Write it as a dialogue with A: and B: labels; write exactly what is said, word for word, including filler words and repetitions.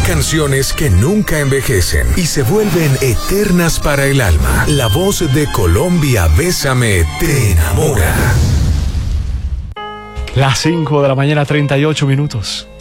A: canciones que nunca envejecen y se vuelven eternas para el alma. La voz de Colombia Bésame te enamora.
B: Las cinco de la mañana, treinta y ocho minutos.